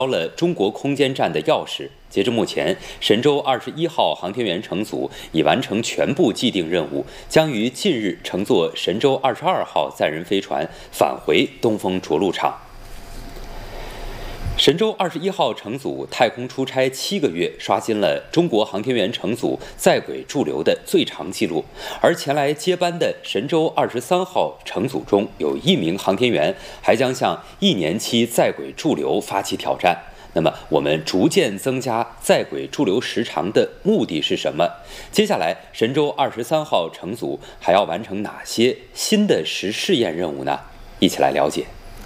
了中国空间站的钥匙。截至目前，神舟21号航天员乘组已完成全部既定任务，将于近日乘坐神舟22号载人飞船返回东风着陆场。神舟21号乘组太空出差7个月，刷新了中国航天员乘组在轨驻留的最长纪录。而前来接班的神舟23号乘组中有1名航天员，还将向1年期在轨驻留发起挑战。那么，我们逐渐增加在轨驻留时长的目的是什么？接下来，神舟23号乘组还要完成哪些新的实试验任务呢？一起来了解。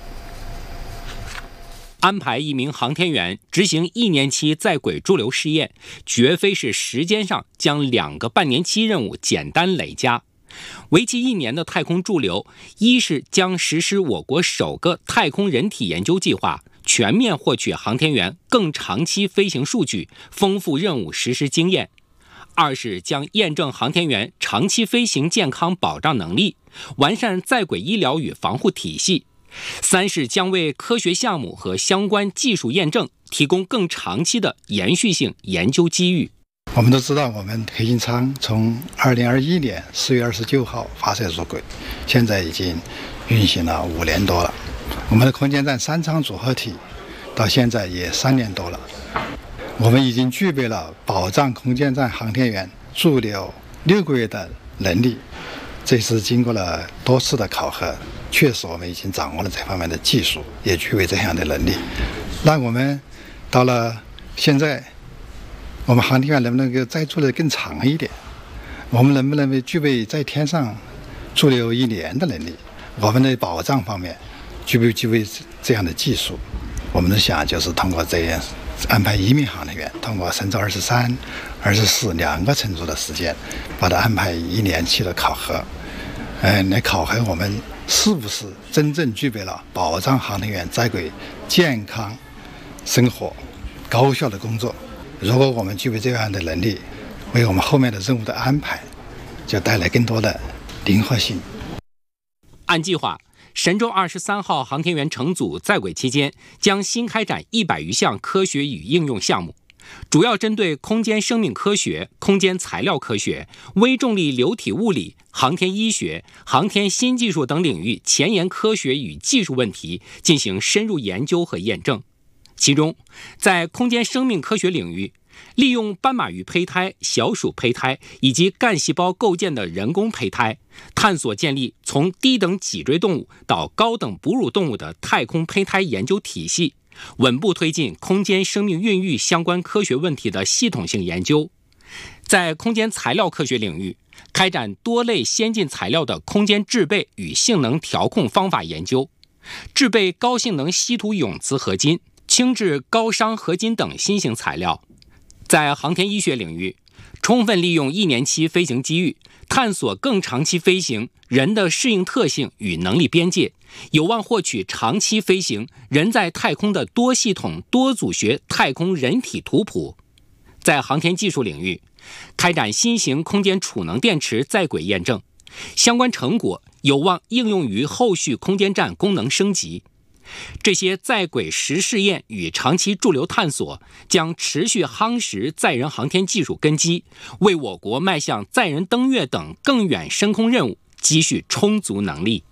安排1名航天员执行1年期在轨驻留试验，绝非是时间上将2个半年期任务简单累加。为期1年的太空驻留，一是将实施我国首个太空人体研究计划，全面获取航天员更长期飞行数据，丰富任务实施经验；二是将验证航天员长期飞行健康保障能力，完善在轨医疗与防护体系；三是将为科学项目和相关技术验证提供更长期的延续性研究机遇。 我们都知道，我们黑金舱从2021年4月29号发射入轨，现在已经运行了5年多了。我们的空间站3舱组合体到现在也3年多了，我们已经具备了保障空间站航天员驻留6个月的能力。这是经过了多次的考核，确实我们已经掌握了这方面的技术，也具备这样的能力。那我们到了现在，我们航天员能不能够再驻留更长一点？我们能不能具备在天上驻留1年的能力？我们的保障方面具备这样的技术？我们的想就是通过这样安排1名航天员，通过神舟23、24 2个乘组的时间，把它安排1年期的考核，来考核我们是不是真正具备了保障航天员在轨健康生活、高效的工作。如果我们具备这样的能力，为我们后面的任务的安排就带来更多的灵活性。 按计划，神舟23号航天员乘组在轨期间将新开展100余项科学与应用项目，主要针对空间生命科学、空间材料科学、微重力流体物理、航天医学、航天新技术等领域前沿科学与技术问题进行深入研究和验证。其中，在空间生命科学领域，利用斑马鱼胚胎、小鼠胚胎以及干细胞构建的人工胚胎，探索建立从低等脊椎动物到高等哺乳动物的太空胚胎研究体系，稳步推进空间生命孕育相关科学问题的系统性研究。在空间材料科学领域，开展多类先进材料的空间制备与性能调控方法研究，制备高性能稀土永磁合金、轻质高熵合金等新型材料。在航天医学领域，充分利用1年期飞行机遇，探索更长期飞行人的适应特性与能力边界，有望获取长期飞行人在太空的多系统多组学太空人体图谱。在航天技术领域，开展新型空间储能电池在轨验证，相关成果有望应用于后续空间站功能升级。这些在轨实试验与长期驻留探索将持续夯实载人航天技术根基，为我国迈向载人登月等更远深空任务积蓄充足能力。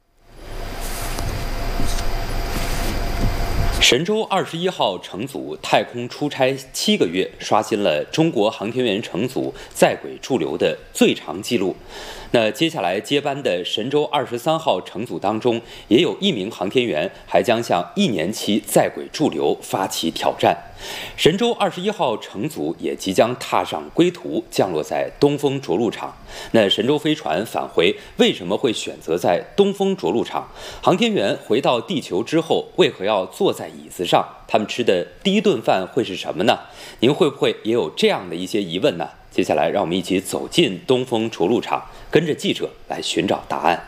神舟21号乘组太空出差7个月，刷新了中国航天员乘组在轨驻留的最长纪录。那接下来接班的神舟23号乘组当中，也有1名航天员还将向1年期在轨驻留发起挑战。神舟21号乘组也即将踏上归途，降落在东风着陆场。那神舟飞船返回为什么会选择在东风着陆场？航天员回到地球之后，为何要坐在椅子上？他们吃的第一顿饭会是什么呢？您会不会也有这样的一些疑问呢？接下来让我们一起走进东风着陆场，跟着记者来寻找答案。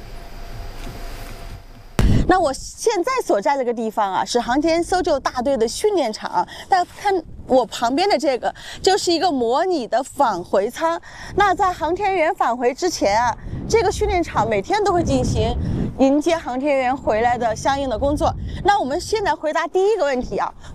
那我现在所在这个地方啊，是航天搜救大队的训练场。大家看我旁边的这个，就是一个模拟的返回舱。那在航天员返回之前啊，这个训练场每天都会进行迎接航天员回来的相应的工作。那我们现在回答第一个问题啊，